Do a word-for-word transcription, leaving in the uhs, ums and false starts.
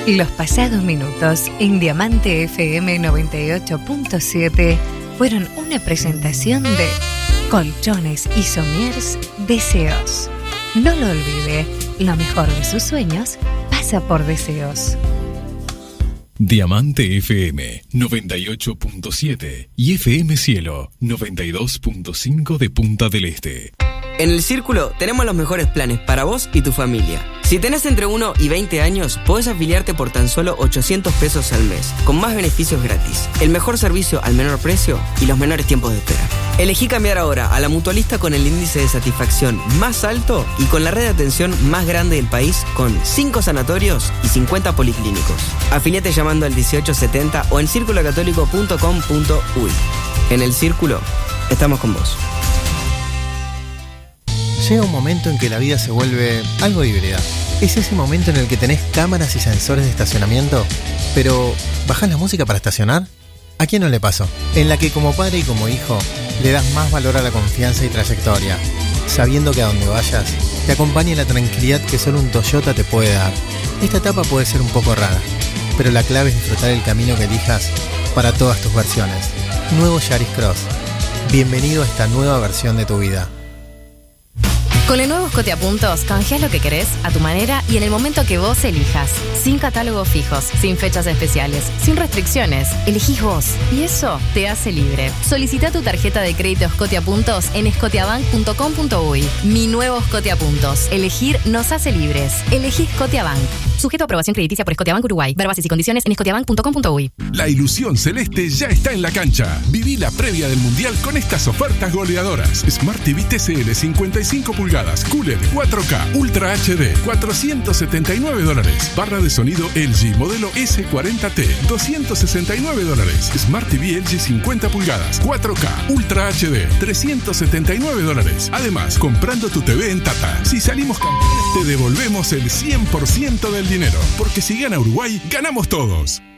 Los pasados minutos en Diamante F M noventa y ocho punto siete fueron una presentación de Colchones y Somiers Deseos. No lo olvide, lo mejor de sus sueños pasa por Deseos. Diamante F M noventa y ocho punto siete y F M Cielo noventa y dos punto cinco de Punta del Este. En El Círculo tenemos los mejores planes para vos y tu familia. Si tenés entre uno y veinte años, podés afiliarte por tan solo ochocientos pesos al mes, con más beneficios gratis, el mejor servicio al menor precio y los menores tiempos de espera. Elegí cambiar ahora a la mutualista con el índice de satisfacción más alto y con la red de atención más grande del país, con cinco sanatorios y cincuenta policlínicos. Afiliate llamando al dieciocho setenta o en círculo católico punto com punto uy. En El Círculo, estamos con vos. Llega un momento en que la vida se vuelve algo híbrida. Es ese momento en el que tenés cámaras y sensores de estacionamiento, pero ¿bajás la música para estacionar? ¿A quién no le pasó? En la que como padre y como hijo le das más valor a la confianza y trayectoria, sabiendo que a donde vayas te acompañe la tranquilidad que solo un Toyota te puede dar. Esta etapa puede ser un poco rara, pero la clave es disfrutar el camino que elijas para todas tus versiones. Nuevo Yaris Cross. Bienvenido a esta nueva versión de tu vida. Con el nuevo Escote a Puntos, canjeás lo que querés a tu manera y en el momento que vos elijas. Sin catálogos fijos, sin fechas especiales, sin restricciones. Elegís vos y eso te hace libre. Solicita tu tarjeta de crédito Escote a Puntos en scotiabank punto com punto uy. Mi nuevo Escote a Puntos. Elegir nos hace libres. Elegí Scotiabank. Sujeto a aprobación crediticia por Scotiabank Uruguay. Ver bases y condiciones en scotiabank punto com punto uy. La ilusión celeste ya está en la cancha. Viví la previa del Mundial con estas ofertas goleadoras. Smart T V T C L cincuenta y cinco pulgadas, Q L E D cuatro K, Ultra H D, cuatrocientos setenta y nueve dólares. Barra de sonido L G modelo S cuarenta T, doscientos sesenta y nueve dólares. Smart T V L G cincuenta pulgadas, cuatro K, Ultra H D, trescientos setenta y nueve dólares. Además, comprando tu T V en Tata, si salimos campeones, te devolvemos el cien por ciento del dinero. Porque si gana Uruguay, ganamos todos.